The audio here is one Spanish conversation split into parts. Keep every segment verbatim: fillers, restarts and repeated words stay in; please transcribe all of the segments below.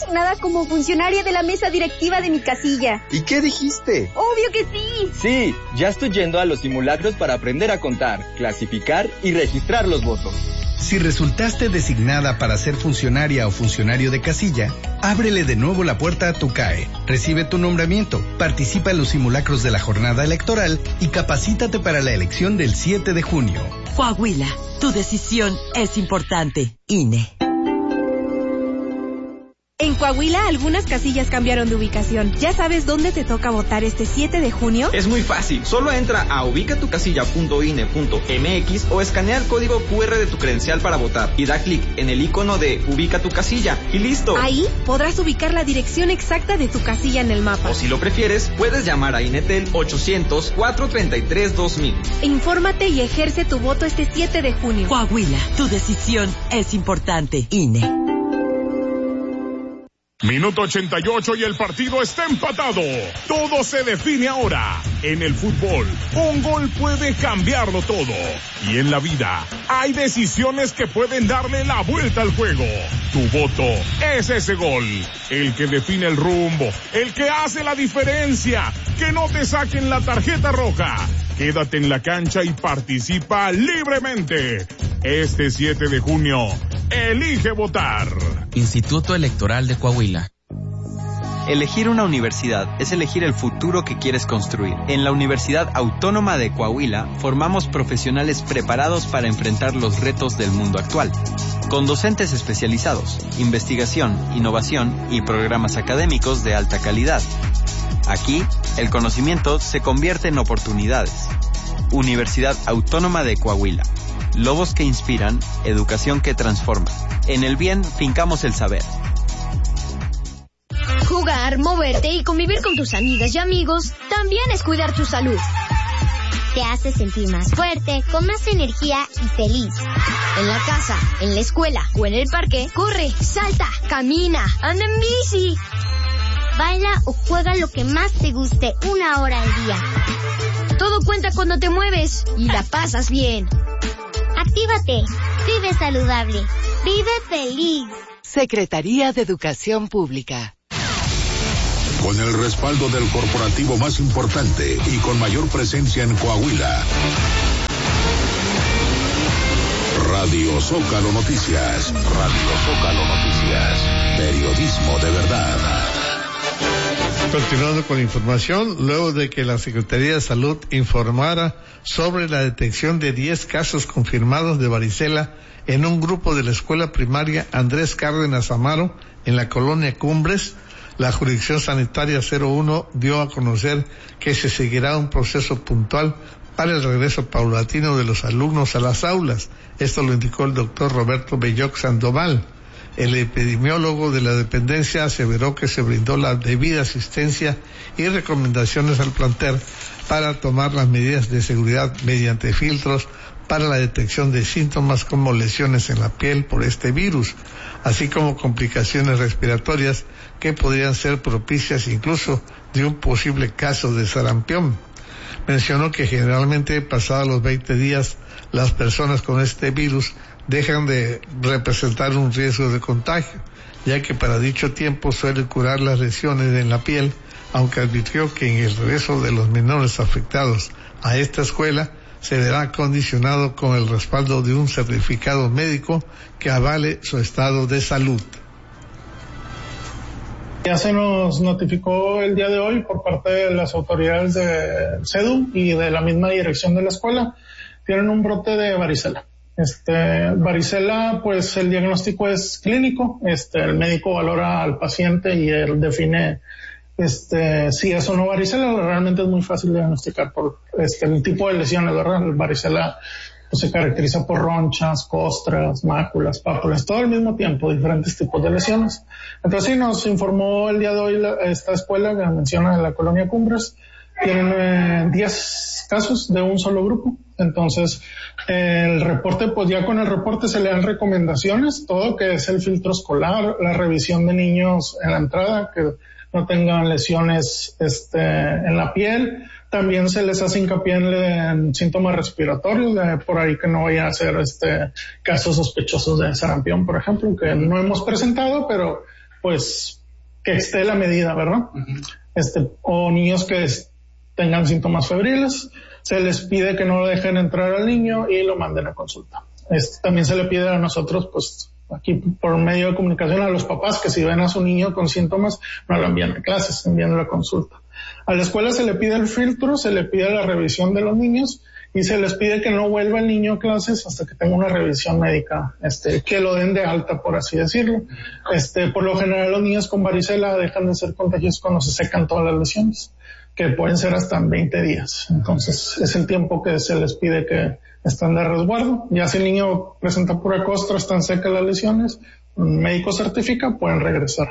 designada como funcionaria de la mesa directiva de mi casilla. ¿Y qué dijiste? ¡Obvio que sí! Sí, ya estoy yendo a los simulacros para aprender a contar, clasificar y registrar los votos. Si resultaste designada para ser funcionaria o funcionario de casilla, ábrele de nuevo la puerta a tu C A E. Recibe tu nombramiento, participa en los simulacros de la jornada electoral y capacítate para la elección del siete de junio. Coahuila, tu decisión es importante. I N E. En Coahuila, algunas casillas cambiaron de ubicación. ¿Ya sabes dónde te toca votar este siete de junio? Es muy fácil. Solo entra a ubicatucasilla punto i n e punto m x o escanea el código cu erre de tu credencial para votar y da clic en el icono de Ubica tu casilla y listo. Ahí podrás ubicar la dirección exacta de tu casilla en el mapa. O si lo prefieres, puedes llamar a Inetel ochocientos, cuatrocientos treinta y tres, dos mil. Infórmate y ejerce tu voto este siete de junio. Coahuila, tu decisión es importante. I N E. Minuto ochenta y ocho y el partido está empatado. Todo se define ahora. En el fútbol, un gol puede cambiarlo todo. Y en la vida, hay decisiones que pueden darle la vuelta al juego. Tu voto es ese gol. El que define el rumbo. El que hace la diferencia. Que no te saquen la tarjeta roja. Quédate en la cancha y participa libremente. Este siete de junio, elige votar. Instituto Electoral de Coahuila. Elegir una universidad es elegir el futuro que quieres construir. En la Universidad Autónoma de Coahuila formamos profesionales preparados para enfrentar los retos del mundo actual. Con docentes especializados, investigación, innovación y programas académicos de alta calidad. Aquí, el conocimiento se convierte en oportunidades. Universidad Autónoma de Coahuila. Lobos que inspiran, educación que transforma. En el bien, fincamos el saber. Jugar, moverte y convivir con tus amigas y amigos también es cuidar tu salud. Te hace sentir más fuerte, con más energía y feliz. En la casa, en la escuela o en el parque, corre, salta, camina, anda en bici. Baila o juega lo que más te guste una hora al día. Todo cuenta cuando te mueves y la pasas bien. Actívate, vive saludable, vive feliz. Secretaría de Educación Pública. Con el respaldo del corporativo más importante y con mayor presencia en Coahuila. Radio Zócalo Noticias. Radio Zócalo Noticias. Periodismo de verdad. Continuando con la información, luego de que la Secretaría de Salud informara sobre la detección de diez casos confirmados de varicela en un grupo de la escuela primaria Andrés Cárdenas Amaro en la colonia Cumbres, la jurisdicción sanitaria cero uno dio a conocer que se seguirá un proceso puntual para el regreso paulatino de los alumnos a las aulas. Esto lo indicó el doctor Roberto Belloc Sandoval. El epidemiólogo de la dependencia aseveró que se brindó la debida asistencia y recomendaciones al plantel para tomar las medidas de seguridad mediante filtros para la detección de síntomas como lesiones en la piel por este virus, así como complicaciones respiratorias que podrían ser propicias incluso de un posible caso de sarampión. Mencionó que generalmente pasados los veinte días las personas con este virus dejan de representar un riesgo de contagio, ya que para dicho tiempo suele curar las lesiones en la piel, aunque advirtió que en el regreso de los menores afectados a esta escuela se verá condicionado con el respaldo de un certificado médico que avale su estado de salud. Ya se nos notificó el día de hoy por parte de las autoridades de CEDU y de la misma dirección de la escuela, tienen un brote de varicela. Este, varicela, pues el diagnóstico es clínico, este, el médico valora al paciente y él define, este, si es o no varicela. Realmente es muy fácil de diagnosticar por, este, el tipo de lesiones, ¿verdad? El varicela, pues se caracteriza por ronchas, costras, máculas, pápulas, todo al mismo tiempo, diferentes tipos de lesiones. Entonces sí, nos informó el día de hoy la, esta escuela que menciona en la colonia Cumbres, tienen eh, diez casos de un solo grupo. Entonces, eh, el reporte, pues ya con el reporte se le dan recomendaciones, todo que es el filtro escolar, la revisión de niños en la entrada, que no tengan lesiones este, en la piel. También se les hace hincapié en, en síntomas respiratorios, de, por ahí que no vaya a ser este, casos sospechosos de sarampión, por ejemplo, que no hemos presentado, pero pues, que esté la medida, ¿verdad? Uh-huh. Este, o niños que tengan síntomas febriles, se les pide que no lo dejen entrar al niño y lo manden a consulta. Este, también se le pide a nosotros, pues, aquí por medio de comunicación a los papás que si ven a su niño con síntomas, no lo envían a clases, envían a la consulta. A la escuela se le pide el filtro, se le pide la revisión de los niños y se les pide que no vuelva el niño a clases hasta que tenga una revisión médica, este, que lo den de alta, por así decirlo. Este, por lo general los niños con varicela dejan de ser contagiosos cuando se secan todas las lesiones, que pueden ser hasta veinte días. Entonces, es el tiempo que se les pide que estén de resguardo. Ya si el niño presenta pura costra, están secas las lesiones, un médico certifica, pueden regresar.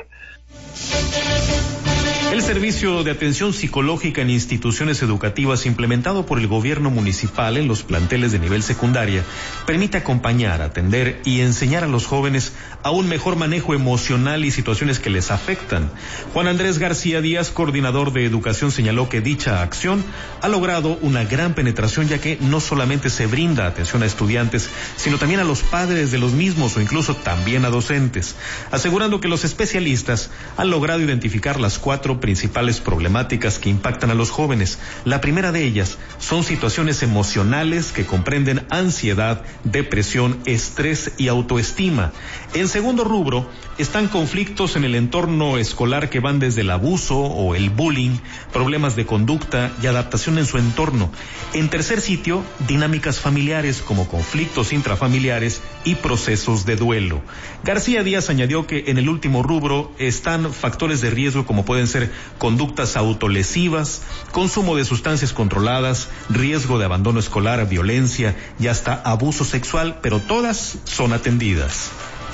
El servicio de atención psicológica en instituciones educativas implementado por el gobierno municipal en los planteles de nivel secundaria permite acompañar, atender y enseñar a los jóvenes a un mejor manejo emocional y situaciones que les afectan. Juan Andrés García Díaz, coordinador de educación, señaló que dicha acción ha logrado una gran penetración, ya que no solamente se brinda atención a estudiantes, sino también a los padres de los mismos o incluso también a docentes, asegurando que los especialistas han logrado identificar las cuatro principales problemáticas que impactan a los jóvenes. La primera de ellas son situaciones emocionales que comprenden ansiedad, depresión, estrés y autoestima. En segundo rubro están conflictos en el entorno escolar que van desde el abuso o el bullying, problemas de conducta y adaptación en su entorno. En tercer sitio, dinámicas familiares como conflictos intrafamiliares y procesos de duelo. García Díaz añadió que en el último rubro están factores de riesgo como pueden ser conductas autolesivas, consumo de sustancias controladas, riesgo de abandono escolar, violencia y hasta abuso sexual, pero todas son atendidas.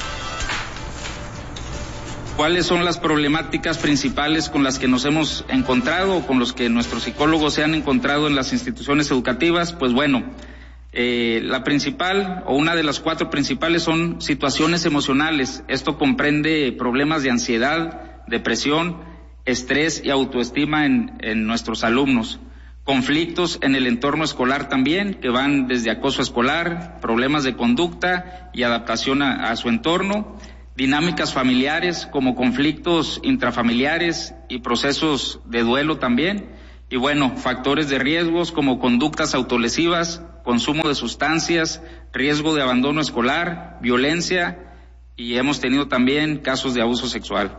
¿Cuáles son las problemáticas principales con las que nos hemos encontrado o con los que nuestros psicólogos se han encontrado en las instituciones educativas? Pues bueno, eh, la principal o una de las cuatro principales son situaciones emocionales. Esto comprende problemas de ansiedad, depresión, estrés y autoestima en, en nuestros alumnos. Conflictos en el entorno escolar también, que van desde acoso escolar, problemas de conducta y adaptación a, a su entorno. Dinámicas familiares como conflictos intrafamiliares y procesos de duelo también. Y bueno, factores de riesgos como conductas autolesivas, consumo de sustancias, riesgo de abandono escolar, violencia y hemos tenido también casos de abuso sexual.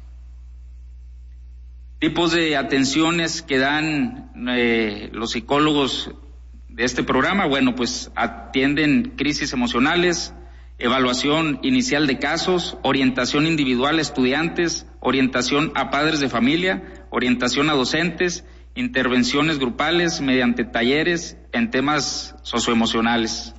Tipos de atenciones que dan eh, los psicólogos de este programa, bueno, pues atienden crisis emocionales, evaluación inicial de casos, orientación individual a estudiantes, orientación a padres de familia, orientación a docentes, intervenciones grupales mediante talleres en temas socioemocionales.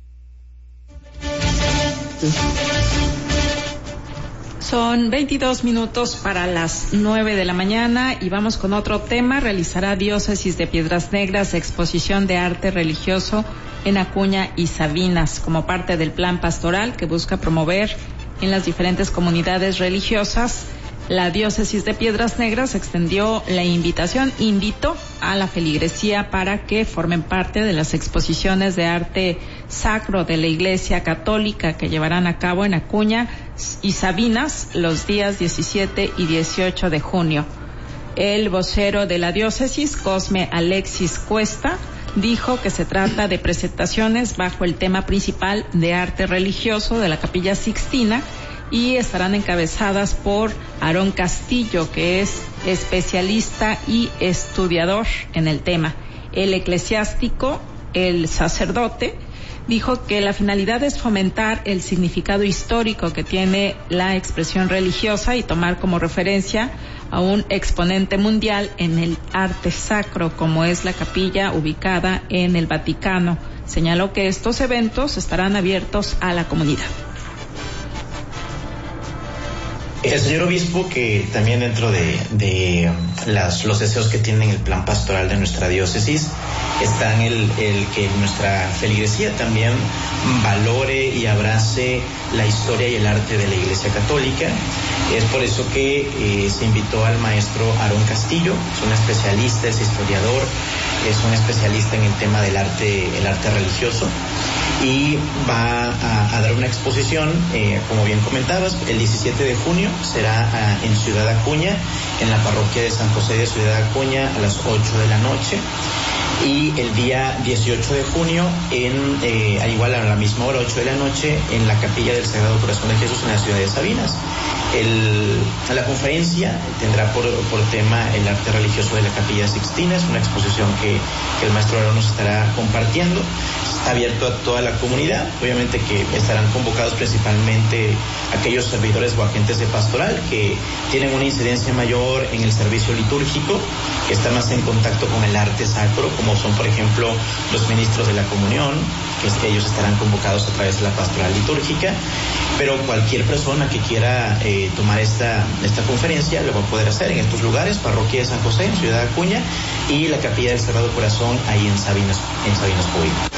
Son veintidós minutos para las nueve de la mañana y vamos con otro tema. Realizará Diócesis de Piedras Negras exposición de arte religioso en Acuña y Sabinas como parte del plan pastoral que busca promover en las diferentes comunidades religiosas. La Diócesis de Piedras Negras extendió la invitación, invitó a la feligresía para que formen parte de las exposiciones de arte sacro de la Iglesia Católica que llevarán a cabo en Acuña y Sabinas los días diecisiete y dieciocho de junio. El vocero de la diócesis, Cosme Alexis Cuesta, dijo que se trata de presentaciones bajo el tema principal de arte religioso de la Capilla Sixtina y estarán encabezadas por Aarón Castillo, que es especialista y estudiador en el tema. El eclesiástico, el sacerdote, dijo que la finalidad es fomentar el significado histórico que tiene la expresión religiosa y tomar como referencia a un exponente mundial en el arte sacro, como es la capilla ubicada en el Vaticano. Señaló que estos eventos estarán abiertos a la comunidad. El señor obispo, que también dentro de, de las, los deseos que tiene el plan pastoral de nuestra diócesis, está en el, el que nuestra feligresía también valore y abrace la historia y el arte de la Iglesia Católica. Es por eso que eh, se invitó al maestro Aarón Castillo, es un especialista, es historiador, es un especialista en el tema del arte, el arte religioso. y va a, a dar una exposición, eh, como bien comentabas, el diecisiete de junio será uh, en Ciudad Acuña, en la parroquia de San José de Ciudad Acuña a las ocho de la noche. Y el día dieciocho de junio, en eh, igual a la misma hora, ocho de la noche, en la Capilla del Sagrado Corazón de Jesús en la ciudad de Sabinas. El, la conferencia tendrá por, por tema el arte religioso de la Capilla Sixtina, es una exposición que, que el maestro Aarón nos estará compartiendo. Está abierto a toda la comunidad, obviamente que estarán convocados principalmente aquellos servidores o agentes de pastoral que tienen una incidencia mayor en el servicio litúrgico, que están más en contacto con el arte sacro, como son por ejemplo los ministros de la comunión, que es que ellos estarán convocados a través de la pastoral litúrgica, pero cualquier persona que quiera eh, tomar esta, esta conferencia lo va a poder hacer en estos lugares, parroquia de San José en Ciudad Acuña y la Capilla del Sagrado Corazón ahí en Sabinas, en Sabinas Puebla.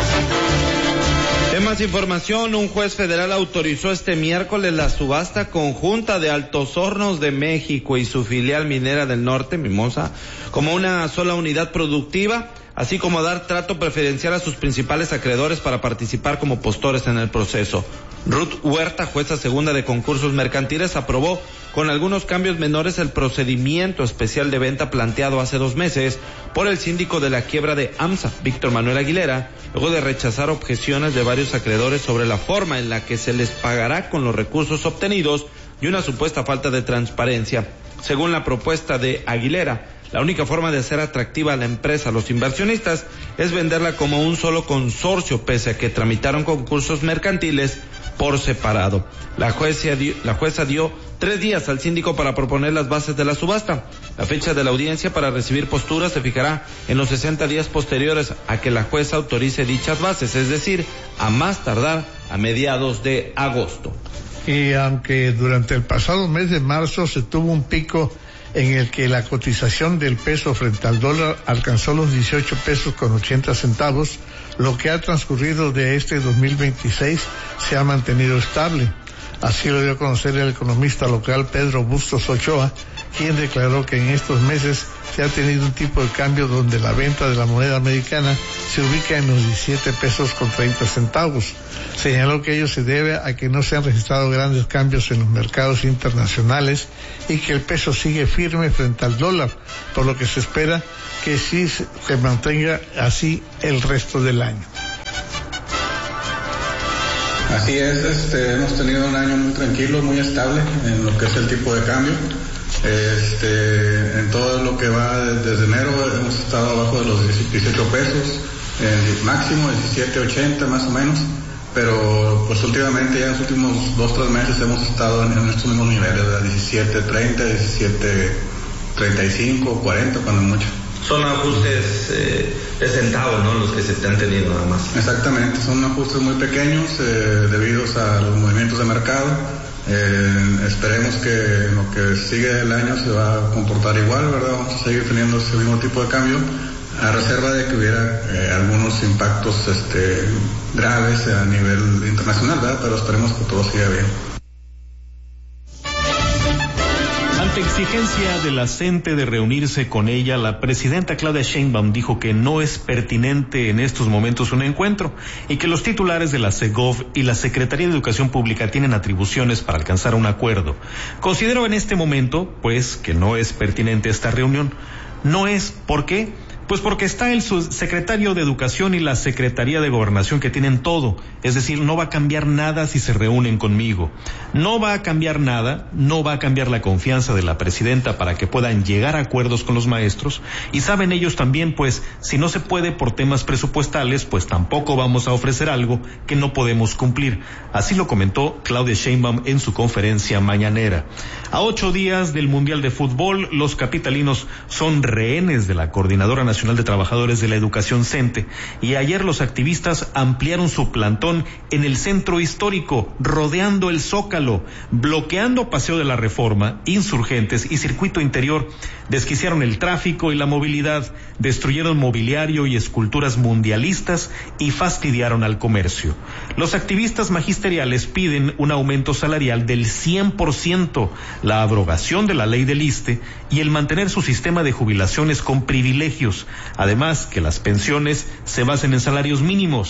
En más información, un juez federal autorizó este miércoles la subasta conjunta de Altos Hornos de México y su filial minera del norte, Mimosa, como una sola unidad productiva, así como dar trato preferencial a sus principales acreedores para participar como postores en el proceso. Ruth Huerta, jueza segunda de concursos mercantiles, aprobó con algunos cambios menores el procedimiento especial de venta planteado hace dos meses por el síndico de la quiebra de AMSA, Víctor Manuel Aguilera, luego de rechazar objeciones de varios acreedores sobre la forma en la que se les pagará con los recursos obtenidos y una supuesta falta de transparencia. Según la propuesta de Aguilera, la única forma de hacer atractiva a la empresa a los inversionistas es venderla como un solo consorcio, pese a que tramitaron concursos mercantiles por separado. La jueza dio, la jueza dio tres días al síndico para proponer las bases de la subasta. La fecha de la audiencia para recibir posturas se fijará en los sesenta días posteriores a que la jueza autorice dichas bases, es decir, a más tardar a mediados de agosto. Y aunque durante el pasado mes de marzo se tuvo un pico en el que la cotización del peso frente al dólar alcanzó los dieciocho pesos con ochenta centavos, lo que ha transcurrido de este dos mil veintiséis se ha mantenido estable. Así lo dio a conocer el economista local Pedro Bustos Ochoa, quien declaró que en estos meses se ha tenido un tipo de cambio donde la venta de la moneda americana se ubica en los diecisiete pesos con treinta centavos. Señaló que ello se debe a que no se han registrado grandes cambios en los mercados internacionales y que el peso sigue firme frente al dólar, por lo que se espera que sí se mantenga así el resto del año. Así es, este, hemos tenido un año muy tranquilo, muy estable en lo que es el tipo de cambio. Este, en todo lo que va desde enero hemos estado abajo de los dieciocho pesos, en máximo diecisiete ochenta más o menos, pero pues últimamente ya en los últimos dos tres meses hemos estado en, en estos mismos niveles, de diecisiete treinta, diecisiete treinta y cinco, cuarenta cuando mucho. Son ajustes eh, de centavos, ¿no?, los que se te han tenido nada más. Exactamente, son ajustes muy pequeños eh, debidos a los movimientos de mercado. Eh, esperemos que lo que sigue el año se va a comportar igual, ¿verdad? Vamos a seguir teniendo ese mismo tipo de cambio, a reserva de que hubiera eh, algunos impactos este, graves a nivel internacional, ¿verdad? Pero esperemos que todo siga bien. Ante exigencia de la C E N T E de reunirse con ella, la presidenta Claudia Sheinbaum dijo que no es pertinente en estos momentos un encuentro y que los titulares de la Segov y la Secretaría de Educación Pública tienen atribuciones para alcanzar un acuerdo. Considero en este momento, pues, que no es pertinente esta reunión. No es, ¿por qué? Pues porque está el subsecretario de Educación y la Secretaría de Gobernación que tienen todo, es decir, no va a cambiar nada si se reúnen conmigo. No va a cambiar nada, no va a cambiar la confianza de la presidenta para que puedan llegar a acuerdos con los maestros, y saben ellos también, pues, si no se puede por temas presupuestales, pues tampoco vamos a ofrecer algo que no podemos cumplir. Así lo comentó Claudia Sheinbaum en su conferencia mañanera. A ocho días del Mundial de Fútbol, los capitalinos son rehenes de la Coordinadora Nacional Nacional de Trabajadores de la Educación C E N T E, y ayer los activistas ampliaron su plantón en el centro histórico, rodeando el Zócalo, bloqueando Paseo de la Reforma, Insurgentes y Circuito Interior, desquiciaron el tráfico y la movilidad, destruyeron mobiliario y esculturas mundialistas y fastidiaron al comercio. Los activistas magisteriales piden un aumento salarial del cien por ciento, la abrogación de la ley del ISSSTE y el mantener su sistema de jubilaciones con privilegios. Además, que las pensiones se basen en salarios mínimos.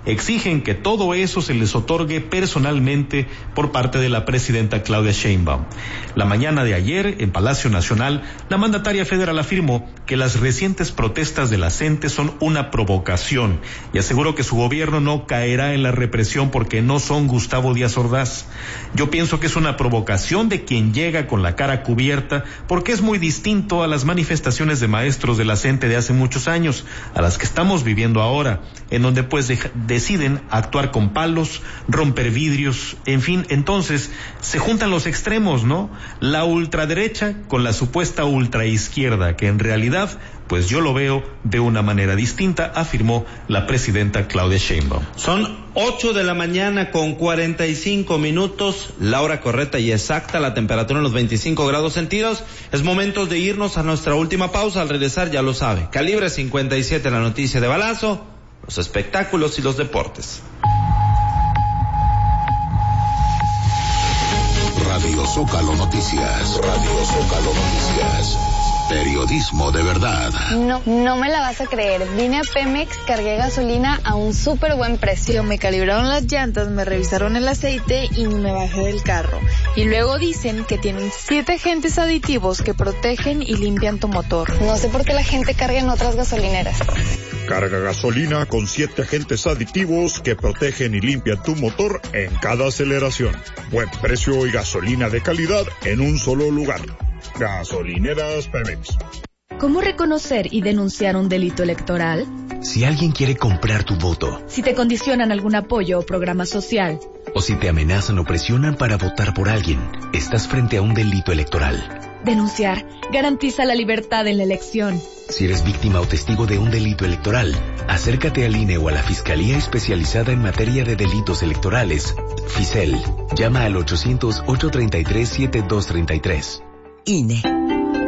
exigen que todo eso se les otorgue personalmente por parte de la presidenta Claudia Sheinbaum. La mañana de ayer, en Palacio Nacional, la mandataria federal afirmó que las recientes protestas de la C E N T E son una provocación y aseguró que su gobierno no caerá en la represión porque no son Gustavo Díaz Ordaz. Yo pienso que es una provocación de quien llega con la cara cubierta porque es muy distinto a las manifestaciones de maestros de la C E N T E de hace muchos años, a las que estamos viviendo ahora, en donde pues de- deciden actuar con palos, romper vidrios, en fin, entonces se juntan los extremos, ¿no? La ultraderecha con la supuesta ultraizquierda, que en realidad pues yo lo veo de una manera distinta, afirmó la presidenta Claudia Sheinbaum. Son ocho de la mañana con cuarenta y cinco minutos, la hora correcta y exacta, la temperatura en los veinticinco grados centígrados. Es momento de irnos a nuestra última pausa. Al regresar, ya lo sabe, Calibre cincuenta y siete, la noticia de balazo, los espectáculos y los deportes. Radio Zócalo Noticias. Radio Zócalo Noticias. Periodismo de verdad. No, no me la vas a creer. Vine a Pemex, cargué gasolina a un súper buen precio. Me calibraron las llantas, me revisaron el aceite y ni me bajé del carro. Y luego dicen que tienen siete agentes aditivos que protegen y limpian tu motor. No sé por qué la gente carga en otras gasolineras. Carga gasolina con siete agentes aditivos que protegen y limpian tu motor en cada aceleración. Buen precio y gasolina de calidad en un solo lugar. Gasolineras Pemex. ¿Cómo reconocer y denunciar un delito electoral? Si alguien quiere comprar tu voto. Si te condicionan algún apoyo o programa social. O si te amenazan o presionan para votar por alguien, estás frente a un delito electoral. Denunciar garantiza la libertad en la elección. Si eres víctima o testigo de un delito electoral, acércate al I N E o a la Fiscalía Especializada en Materia de Delitos Electorales, FICEL. Llama al ochocientos, ochocientos treinta y tres, setenta y dos treinta y tres. I N E.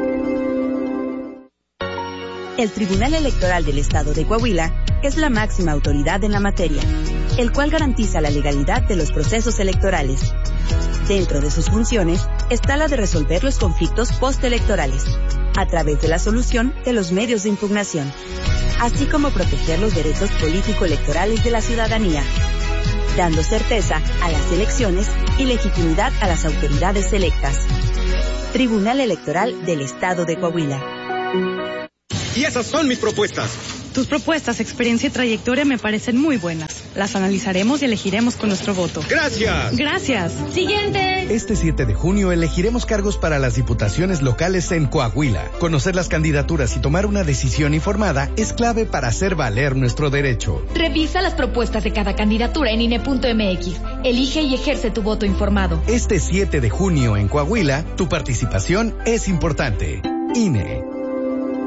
El Tribunal Electoral del Estado de Coahuila es la máxima autoridad en la materia, el cual garantiza la legalidad de los procesos electorales. Dentro de sus funciones está la de resolver los conflictos postelectorales, a través de la solución de los medios de impugnación, así como proteger los derechos político-electorales de la ciudadanía, dando certeza a las elecciones y legitimidad a las autoridades electas. Tribunal Electoral del Estado de Coahuila. Y esas son mis propuestas. Tus propuestas, experiencia y trayectoria me parecen muy buenas. Las analizaremos y elegiremos con nuestro voto. ¡Gracias! ¡Gracias! ¡Siguiente! Este siete de junio elegiremos cargos para las diputaciones locales en Coahuila. Conocer las candidaturas y tomar una decisión informada es clave para hacer valer nuestro derecho. Revisa las propuestas de cada candidatura en I N E punto M X. Elige y ejerce tu voto informado. Este siete de junio en Coahuila, tu participación es importante. I N E.